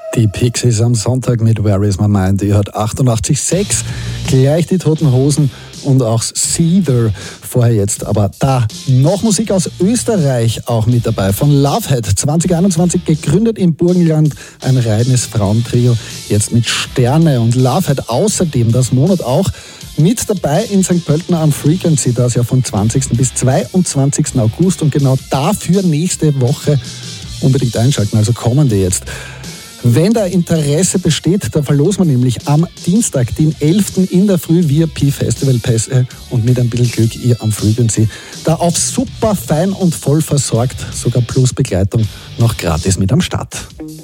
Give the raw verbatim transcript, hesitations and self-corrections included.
Die Pixies am Sonntag mit Where Is My Mind, die hat achtundachtzig Komma sechs, gleich die Toten Hosen und auch Seether vorher jetzt. Aber da noch Musik aus Österreich auch mit dabei, von Lovehead, zwanzig einundzwanzig gegründet im Burgenland, ein reines Frauentrio, jetzt mit Sterne. Und Lovehead außerdem das Monat auch mit dabei in Sankt Pölten am Frequency, das ja von zwanzigsten bis zweiundzwanzigsten August, und genau dafür nächste Woche unbedingt einschalten, also kommende jetzt. Wenn da Interesse besteht, dann verlosen wir nämlich am Dienstag, den elften in der Früh V I P Festivalpässe und mit ein bisschen Glück ihr am Frequency. Da auf super fein und voll versorgt, sogar plus Begleitung noch gratis mit am Start.